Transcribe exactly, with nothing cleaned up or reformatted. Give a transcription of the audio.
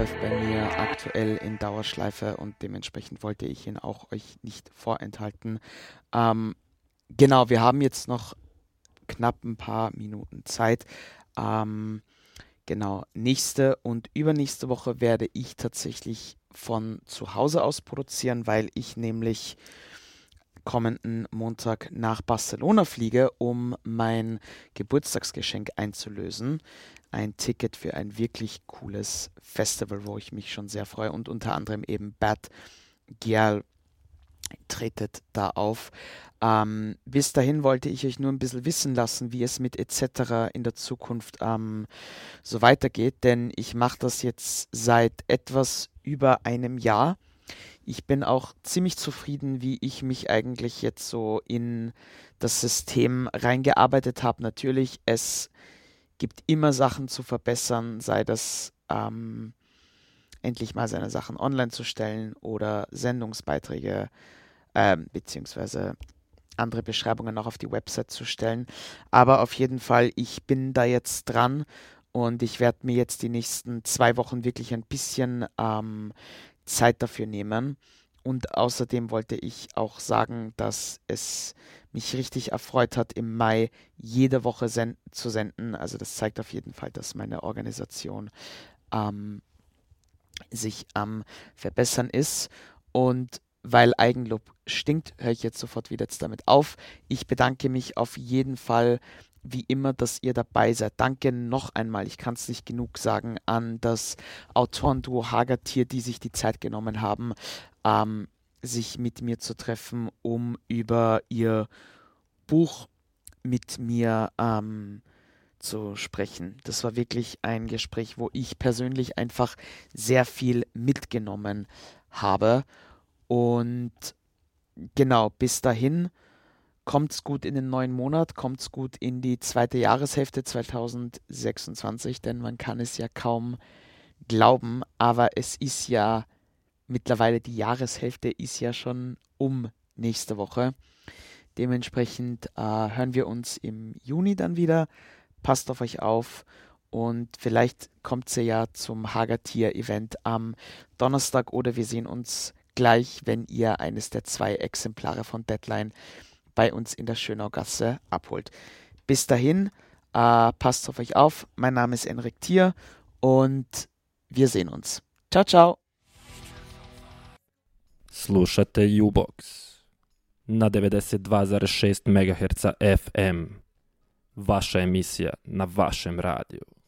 läuft bei mir aktuell in Dauerschleife und dementsprechend wollte ich ihn auch euch nicht vorenthalten. Ähm, genau, wir haben jetzt noch knapp ein paar Minuten Zeit. Ähm, genau, nächste und übernächste Woche werde ich tatsächlich von zu Hause aus produzieren, weil ich nämlich kommenden Montag nach Barcelona fliege, um mein Geburtstagsgeschenk einzulösen. Ein Ticket für ein wirklich cooles Festival, wo ich mich schon sehr freue und unter anderem eben Bad Gyal tretet da auf. Ähm, bis dahin wollte ich euch nur ein bisschen wissen lassen, wie es mit et cetera in der Zukunft ähm, so weitergeht, denn ich mache das jetzt seit etwas über einem Jahr. Ich bin auch ziemlich zufrieden, wie ich mich eigentlich jetzt so in das System reingearbeitet habe. Natürlich, es gibt immer Sachen zu verbessern, sei das ähm, endlich mal seine Sachen online zu stellen oder Sendungsbeiträge ähm, beziehungsweise andere Beschreibungen noch auf die Website zu stellen. Aber auf jeden Fall, ich bin da jetzt dran und ich werde mir jetzt die nächsten zwei Wochen wirklich ein bisschen ähm, Zeit dafür nehmen. Und außerdem wollte ich auch sagen, dass es mich richtig erfreut hat, im Mai jede Woche sen- zu senden. Also das zeigt auf jeden Fall, dass meine Organisation ähm, sich am Verbessern ist. Und weil Eigenlob stinkt, höre ich jetzt sofort wieder jetzt damit auf. Ich bedanke mich auf jeden Fall wie immer, dass ihr dabei seid. Danke noch einmal, ich kann es nicht genug sagen, an das Autorenduo Hagertier, die sich die Zeit genommen haben, ähm, sich mit mir zu treffen, um über ihr Buch mit mir ähm, zu sprechen. Das war wirklich ein Gespräch, wo ich persönlich einfach sehr viel mitgenommen habe. Und genau, bis dahin kommt's gut in den neuen Monat, kommt's gut in die zweite Jahreshälfte zwanzig sechsundzwanzig, denn man kann es ja kaum glauben, aber es ist ja mittlerweile die Jahreshälfte ist ja schon um nächste Woche. Dementsprechend äh, hören wir uns im Juni dann wieder. Passt auf euch auf und vielleicht kommt ihr ja zum Hagertier-Event am Donnerstag oder wir sehen uns gleich, wenn ihr eines der zwei Exemplare von Deadline bei uns in der Schönaugasse abholt. Bis dahin, äh, passt auf euch auf. Mein Name ist Enrik Thier und wir sehen uns. Ciao, ciao. Slušate U-Box na devedeset dva zarez šest megaherca F M. Vaša emisija na vašem radiju.